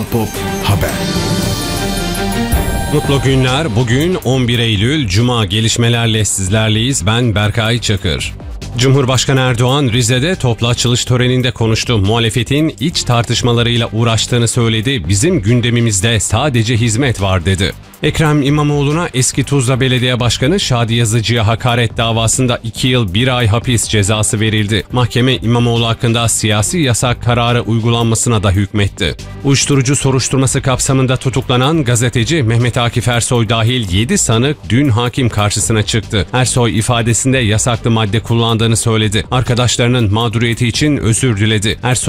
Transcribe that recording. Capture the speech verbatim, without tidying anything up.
Pop Haber. Mutlu günler. Bugün on bir Eylül Cuma, gelişmelerle sizlerleyiz. Ben Berkay Çakır. Cumhurbaşkanı Erdoğan Rize'de toplu açılış töreninde konuştu. Muhalefetin iç tartışmalarıyla uğraştığını söyledi. Bizim gündemimizde sadece hizmet var dedi. Ekrem İmamoğlu'na eski Tuzla Belediye Başkanı Şadi Yazıcı'ya hakaret davasında iki yıl bir ay hapis cezası verildi. Mahkeme İmamoğlu hakkında siyasi yasak kararı uygulanmasına da hükmetti. Uyuşturucu soruşturması kapsamında tutuklanan gazeteci Mehmet Akif Ersoy dahil yedi sanık dün hakim karşısına çıktı. Ersoy ifadesinde yasaklı madde kullandığını söyledi. Arkadaşlarının mağduriyeti için özür diledi. Ersoy